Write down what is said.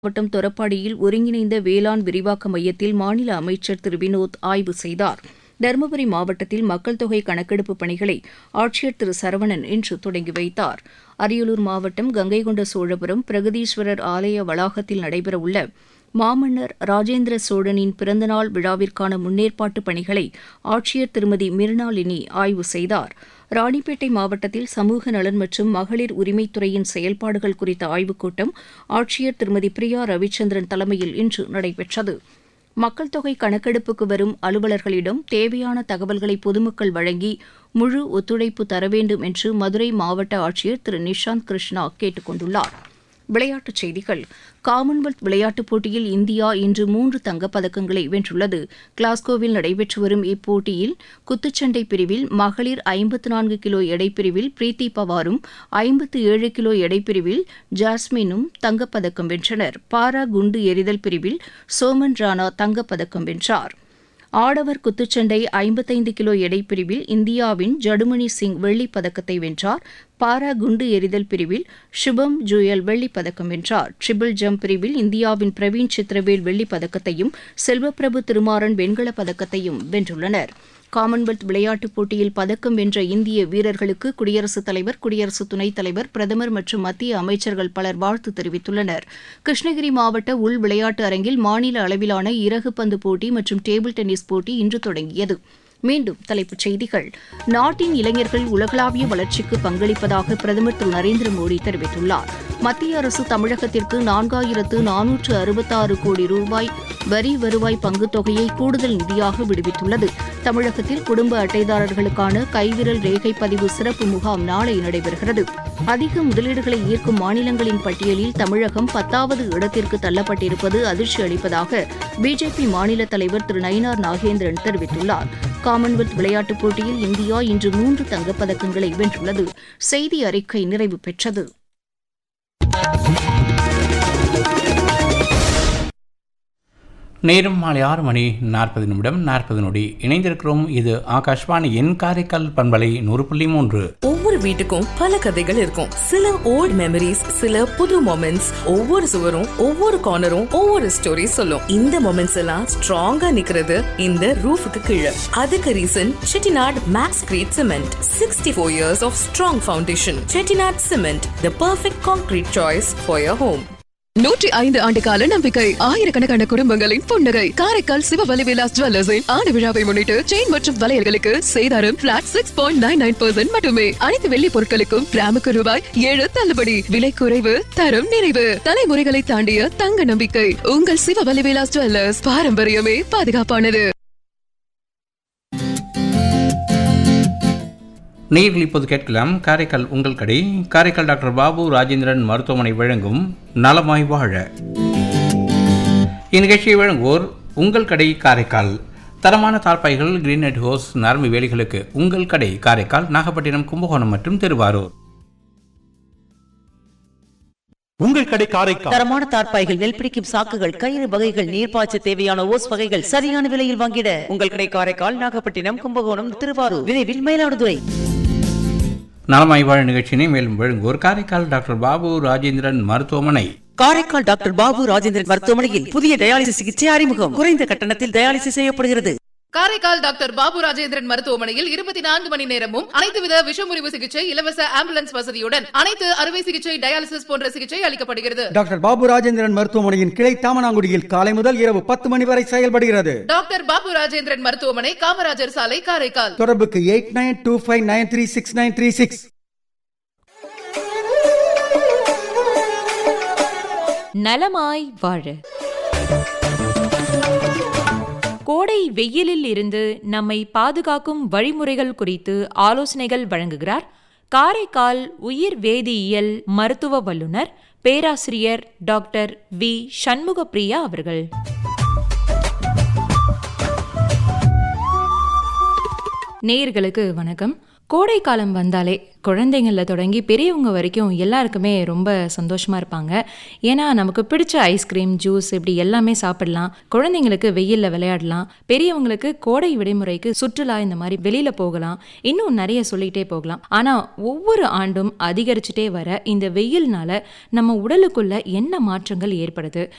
மாவட்டம் தொரப்பாடியில் ஒருங்கிணைந்த வேளாண் விரிவாக்க மையத்தில் மாநில அமைச்சர் திரு வினோத் ஆய்வு செய்தார். தருமபுரி மாவட்டத்தில் மக்கள் தொகை கணக்கெடுப்பு பணிகளை ஆட்சியர் திரு சரவணன் இன்று தொடங்கி வைத்தார். அரியலூர் மாவட்டம் கங்கைகொண்ட சோழபுரம் பிரகதீஸ்வரர் ஆலய வளாகத்தில் நடைபெறவுள்ள மாமன்னர் ராஜேந்திர சோழனின் பிறந்தநாள் விழாவிற்கான முன்னேற்பாட்டு பணிகளை ஆட்சியர் திருமதி மிர்னாலினி ஆய்வு செய்தார். ராணிப்பேட்டை மாவட்டத்தில் சமூக நலன் மற்றும் மகளிர் உரிமைத்துறையின் செயல்பாடுகள் குறித்த ஆய்வுக் கூட்டம் ஆட்சியர் திருமதி பிரியா ரவிச்சந்திரன் தலைமையில் இன்று நடைபெற்றது. மக்கள் தொகை கணக்கெடுப்புக்கு வரும் அலுவலர்களிடம் தேவையான தகவல்களை பொதுமக்கள் வழங்கி முழு ஒத்துழைப்பு தர வேண்டும் என்று மதுரை மாவட்ட ஆட்சியர் திரு நிஷாந்த் கிருஷ்ணா கேட்டுக் கொண்டுள்ளார். விளையாட்டுச் செய்திகள். காமன்வெல்த் விளையாட்டுப் போட்டியில் இந்தியா இன்று 3 தங்கப்பதக்கங்களை வென்றுள்ளது. கிளாஸ்கோவில் நடைபெற்று வரும் இப்போட்டியில் குத்துச்சண்டை பிரிவில் மகளிர் 54 கிலோ எடைப்பிரிவில் பிரீத்தி பவாரும் 57 கிலோ எடைப்பிரிவில் ஜாஸ்மினும் தங்கப்பதக்கம் வென்றனர். பாரா குண்டு எறிதல் பிரிவில் சோமன் ராணா தங்கப்பதக்கம் வென்றார். ஆடவர் குத்துச்சண்டை 55 கிலோ எடைப்பிரிவில் இந்தியாவின் ஜடுமணி சிங் வெள்ளிப் பதக்கத்தை வென்றார். பாரா குண்டு எறிதல் பிரிவில் சுபம் ஜுயல் வெள்ளிப் பதக்கம் வென்றார். ட்ரிபிள் ஜம்ப் பிரிவில் இந்தியாவின் பிரவீன் சித்திரவேல் வெள்ளிப் பதக்கத்தையும் செல்வப்பிரபு திருமாறன் வெண்கலப் பதக்கத்தையும் வென்றுள்ளனர். காமன்வெல்த் விளையாட்டுப் போட்டியில் பதக்கம் வென்ற இந்திய வீரர்களுக்கு குடியரசுத் தலைவர், குடியரசு துணைத் தலைவர், பிரதமர் மற்றும் மத்திய அமைச்சர்கள் பலர் வாழ்த்து தெரிவித்துள்ளனர். கிருஷ்ணகிரி மாவட்ட உள் விளையாட்டு அரங்கில் மாநில அளவிலான இறகுப்பந்து போட்டி மற்றும் டேபிள் டென்னிஸ் போட்டி இன்று தொடங்கியது. மீண்டும் தலைப்புச் செய்திகள். நாட்டின் இளைஞர்கள் உலகளாவிய வளர்ச்சிக்கு பங்களிப்பதாக பிரதமர் திரு நரேந்திர மோடி தெரிவித்துள்ளார். மத்திய அரசு தமிழகத்திற்கு 4466 கோடி ரூபாய் வரி வருவாய் பங்குத் தொகையை கூடுதல் நிதியாக விடுவித்துள்ளது. தமிழகத்தில் குடும்ப அட்டைதாரர்களுக்கான கைவிரல் ரேகை பதிவு சிறப்பு முகாம் நாளை நடைபெறுகிறது. அதிக முதலீடுகளை ஈர்க்கும் மாநிலங்களின் பட்டியலில் தமிழகம் 10வது இடத்திற்கு தள்ளப்பட்டிருப்பது அதிர்ச்சி அளிப்பதாக பிஜேபி மாநில தலைவர் திரு நயினார் நாகேந்திரன் தெரிவித்துள்ளார். காமன்வெல்த் விளையாட்டுப் போட்டியில் இந்தியா இன்று 3 தங்கப்பதக்கங்களை வென்றுள்ளது. செய்தி அறிக்கை நிறைவு பெற்றது. நேரம் மாலை 6:40 இணைந்திருக்கிறோம். இது ஆகாஷ்வாணியின் காரைக்கால் பண்பலை 100.3. ஒவ்வொரு வீட்டுக்கும் பல கதைகள் இருக்கும். சில ஓல்ட் மெமரிஸ், சில புது மொமெண்ட்ஸ். ஒவ்வொரு சுவரும், ஒவ்வொரு கார்னரும் ஒவ்வொரு ஸ்டோரி சொல்லும். இந்த மொமெண்ட்ஸ் எல்லாம் ஸ்ட்ராங்கா நிக்கிறது இந்த ரூஃபுக்கு கீழே. அதுக்கு reason Chettinad maths great cement. 64 years of strong foundation. Chettinad cement, the perfect concrete choice for your home. 105 ஆண்டு கால நம்பிக்கை, ஆயிரக்கணக்கான குடும்பங்களின் புன்னகை. காரைக்கால் சிவவலி விலாஸ் ஜுவல்லர்ஸின் ஆண்டு விழாவை முன்னிட்டு செயின் மற்றும் வளையல்களுக்கு சேதாரம் பிளாட் 6.99% மட்டுமே. அனைத்து வெள்ளி பொருட்களுக்கும் கிராமுக்கு ரூபாய் 7 தள்ளுபடி. விலை குறைவு, தரம் நிறைவு. தலைமுறைகளை தாண்டிய தங்க நம்பிக்கை. உங்கள் சிவவலி விலாஸ் ஜுவல்லர்ஸ். பாரம்பரியமே பாதுகாப்பானது. நேயர்கள் இப்போது கேட்கலாம் காரைக்கால் உங்கள் கடை. காரைக்கால் டாக்டர் பாபு ராஜேந்திரன் மருத்துவமனை வழங்கும் நலமாய் வாழ. இந்நிகழ்ச்சியை வழங்குவோர் உங்கள் கடை காரைக்கால். தரமான தார்பாய்கள், கிரீனட் ஹோஸ், நரம்பு வேலிகளுக்கு உங்கள் கடை காரைக்கால், நாகப்பட்டினம், கும்பகோணம் மற்றும் திருவாரூர். உங்கள் கடை காரைக்கால். தரமான தார்பாய்கள், நெல்பிடிக்கும் சாக்குகள், கயிறு வகைகள், நீர்ப்பாய்ச்ச தேவையான ஓஸ் வகைகள் சரியான விலையில் வாங்கிட உங்கள் கடை காரைக்கால், நாகப்பட்டினம், கும்பகோணம், திருவாரூர். விரைவில் மயிலாடுதுறை. நலமாய் வாழ நிகழ்ச்சியினை மேலும் வழங்குவோர் காரைக்கால் டாக்டர் பாபு ராஜேந்திரன் மருத்துவமனை. காரைக்கால் டாக்டர் பாபு ராஜேந்திரன் மருத்துவமனையில் புதிய டயாலிசிஸ் சிகிச்சை அறிமுகம். குறைந்த கட்டணத்தில் டயாலிசிஸ் செய்யப்படுகிறது. காரைக்கால் டாக்டர் பாபு ராஜேந்திரன் மருத்துவமனையில் 24 மணி நேரமும் அனைத்துவித விஷமுறிவு சிகிச்சை, இலவச ஆம்புலன்ஸ் வசதியுடன் அனைத்து அறுவை சிகிச்சை, டயாலிசிஸ் போன்ற சிகிச்சை அளிக்கப்படுகிறது. டாக்டர் பாபு ராஜேந்திரன் மருத்துவமனையின் கிளை தாமனாங்குடியில் காலை முதல் இரவு 10 மணி வரை செயல்படுகிறது. டாக்டர் பாபு ராஜேந்திரன் மருத்துவமனை, காமராஜர் சாலை, காரைக்கால். தொடர்புக்கு 8925936936. நலமாய் வாழ. கோடை வெயிலில் இருந்து நம்மை பாதுகாக்கும் வழிமுறைகள் குறித்து ஆலோசனைகள் வழங்குகிறார் காரைக்கால் உயிர் வேதியியல் மருத்துவ வல்லுநர் பேராசிரியர் டாக்டர் வி சண்முகப்பிரியா அவர்கள். நேயர்களுக்கு வணக்கம். கோடை காலம் வந்தாலே குழந்தைங்களில் தொடங்கி பெரியவங்க வரைக்கும் எல்லாருக்குமே ரொம்ப சந்தோஷமாக இருப்பாங்க. ஏன்னா நமக்கு பிடிச்ச ஐஸ்கிரீம், ஜூஸ் இப்படி எல்லாமே சாப்பிடலாம். குழந்தைங்களுக்கு வெயிலில் விளையாடலாம். பெரியவங்களுக்கு கோடை விடுமுறைக்கு சுற்றுலா இந்த மாதிரி வெளியில் போகலாம். இன்னும் நிறைய சொல்லிகிட்டே போகலாம். ஆனால் ஒவ்வொரு ஆண்டும் அதிகரிச்சுட்டே வர இந்த வெயில்னால நம்ம உடலுக்குள்ள என்ன மாற்றங்கள் ஏற்படுது,